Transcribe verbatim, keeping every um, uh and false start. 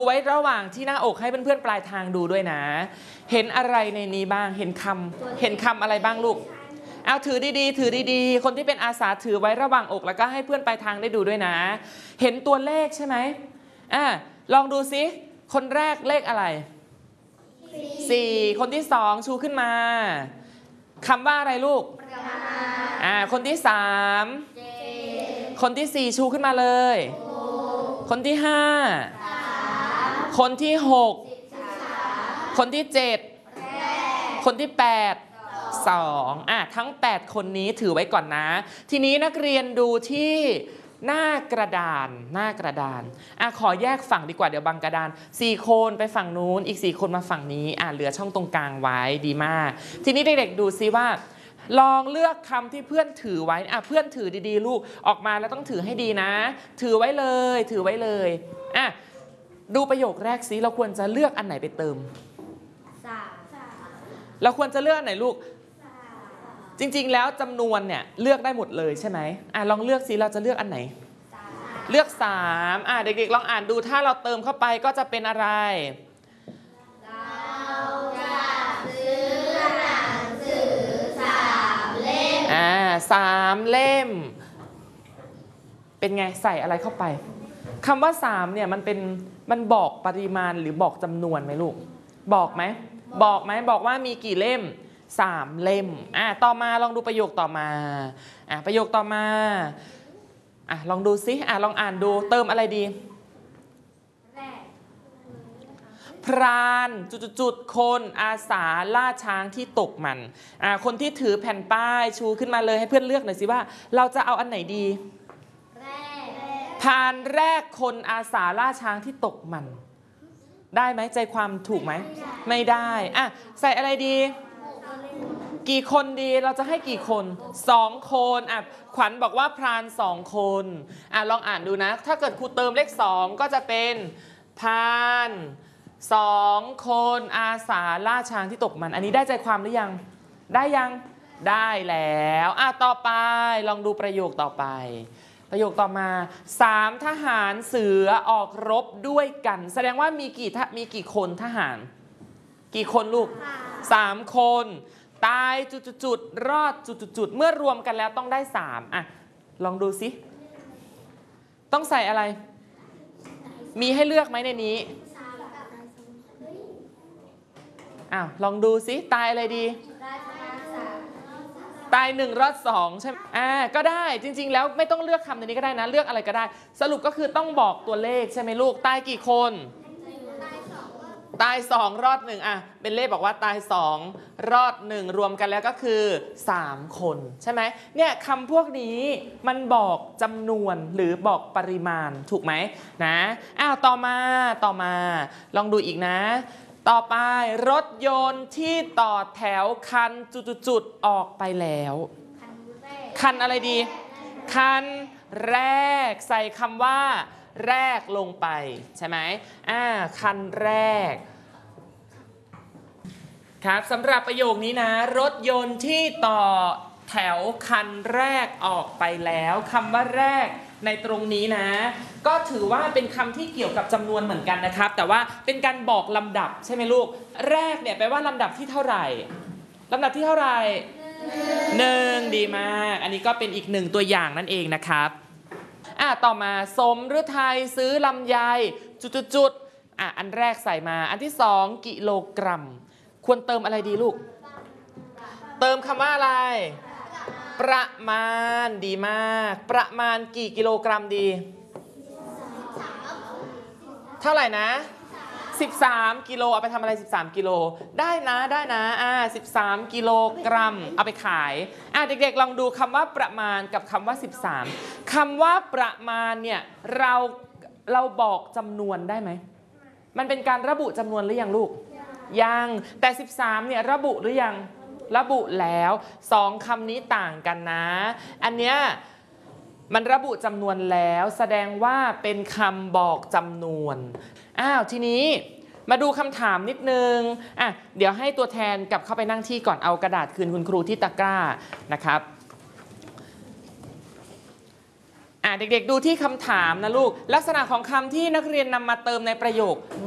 ไว้ระหว่างที่หน้าอกให้เพื่อนๆปลายทางดูด้วยนะเห็นอะไรในนี้บ้างเห็นคำเห็นคำอะไรบ้างลูกเอาถือดีๆถือดีๆคนที่เป็นอาสาถือไว้ระหว่างอกแล้วก็ให้เพื่อนปลายทางได้ดูด้วยนะเห็นตัวเลขใช่ไหมอ่ะลองดูซิคนแรกเลขอะไรสี่คนที่สองชูขึ้นมาคำว่าอะไรลูกอ่าคนที่สามคนที่สี่ชูขึ้นมาเลยคนที่ห้าคนที่หกคนที่เจ็ดคนที่แปดสองอ่ะทั้งแปดคนนี้ถือไว้ก่อนนะทีนี้นักเรียนดูที่หน้ากระดานหน้ากระดานอ่ะขอแยกฝั่งดีกว่าเดี๋ยวบังกระดานสี่คนไปฝั่งนู้นอีกสี่คนมาฝั่งนี้อ่ะเหลือช่องตรงกลางไว้ดีมากทีนี้เด็กๆดูซิว่าลองเลือกคำที่เพื่อนถือไว้อ่ะเพื่อนถือดีๆลูกออกมาแล้วต้องถือให้ดีนะถือไว้เลยถือไว้เลยอ่ะดูประโยคแรกซิเราควรจะเลือกอันไหนไปเติมเราควรจะเลือกอันไหนลูกจริงๆแล้วจำนวนเนี่ยเลือกได้หมดเลยใช่ไหมอ่ะลองเลือกซิเราจะเลือกอันไหนเลือกสามอ่ะเด็กๆลองอ่านดูถ้าเราเติมเข้าไปก็จะเป็นอะไรเราจะซื้อหนังสือสามเล่มอ่าสามเล่มเป็นไงใส่อะไรเข้าไปคำว่าสามเนี่ยมันเป็นมันบอกปริมาณหรือบอกจำนวนไหมลูกบอกไหมบอกไหมบอกว่ามีกี่เล่มสามเล่มอ่ะต่อมาลองดูประโยคต่อมาอ่ะประโยคต่อมาอ่ะลองดูซิอ่ะลองอ่านดูเติมอะไรดีพรานจุดๆคนอาสาล่าช้างที่ตกมันอ่ะคนที่ถือแผ่นป้ายชูขึ้นมาเลยให้เพื่อนเลือกหน่อยสิว่าเราจะเอาอันไหนดีพรานแรกคนอาสาล่าช้างที่ตกมันได้ไหมใจความถูกไหมไม่ได้อ่ะใส่อะไรดีกี่คนดีเราจะให้กี่คนสองคนอ่ะขวัญบอกว่าพรานสองคนอ่ะลองอ่านดูนะถ้าเกิดครูเติมเลขสองก็จะเป็นพรานสองคนอาสาล่าช้างที่ตกมันอันนี้ได้ใจความหรือยังได้ยังได้แล้วอ่ะต่อไปลองดูประโยคต่อไปประโยคต่อมาสามทหารเสือออกรบด้วยกันแสดงว่ามีกี่มีกี่คนทหารกี่คนลูกสามคนตายจุดๆรอดจุดๆเมื่อรวมกันแล้วต้องได้สามอ่ะลองดูสิต้องใส่อะไรมีให้เลือกไหมในนี้อ้าวลองดูสิตายอะไรดีตายหนึ่งรอดสองใช่ไหมอ่าก็ได้จริงๆแล้วไม่ต้องเลือกคำในนี้ก็ได้นะเลือกอะไรก็ได้สรุปก็คือต้องบอกตัวเลขใช่ไหมลูกตายกี่คนตายสองรอดหนึ่งอ่ะเป็นเลขบอกว่าตายสองรอดหนึ่งรวมกันแล้วก็คือสามคนใช่ไหมเนี่ยคำพวกนี้มันบอกจำนวนหรือบอกปริมาณถูกไหมนะอ้าวต่อมาต่อมาลองดูอีกนะต่อไปรถยนต์ที่ต่อแถวคันจุดๆออกไปแล้วคันอะไรดีคันแรกใส่คำว่าแรกลงไปใช่ไหมอ่าคันแรกครับสำหรับประโยคนี้นะรถยนต์ที่ต่อแถวคันแรกออกไปแล้วคำว่าแรกในตรงนี้นะก็ถือว่าเป็นคำที่เกี่ยวกับจำนวนเหมือนกันนะครับแต่ว่าเป็นการบอกลำดับใช่ไหมลูกแรกเนี่ยแปลว่าลำดับที่เท่าไหร่ลำดับที่เท่าไหร่หนึ่งดีมากอันนี้ก็เป็นอีกหนึ่งตัวอย่างนั่นเองนะครับอ่ะต่อมาสมฤทัยซื้อลำไยจุดๆๆอ่ะอันแรกใส่มาอันที่สองกิโลกรัมควรเติมอะไรดีลูกเติมคำว่าอะไรประมาณดีมากประมาณกี่กิโลกรัมดีเท่าไหร่นะสิบสามกิโลเอาไปทำอะไรสิบสามกิโลได้นะได้นะอ่าสิบสามกิโลกรัมเอาไปขายอ่ะเด็กๆลองดูคำว่าประมาณกับคำว่าสิบสามคำว่าประมาณเนี่ยเราเราบอกจำนวนได้ไหมมันเป็นการระบุจำนวนหรือยังลูกยังแต่สิบสามเนี่ยระบุหรือยังระบุแล้วสองคำนี้ต่างกันนะอันเนี้ยมันระบุจำนวนแล้วแสดงว่าเป็นคำบอกจำนวนอ้าวทีนี้มาดูคำถามนิดนึงอ่ะเดี๋ยวให้ตัวแทนกลับเข้าไปนั่งที่ก่อนเอากระดาษคืนคุณครูที่ตะกร้านะครับอ่ะอ่ะเด็กๆดูที่คำถามนะลูกลักษณะของคำที่นักเรียนนำมาเติมในประโยค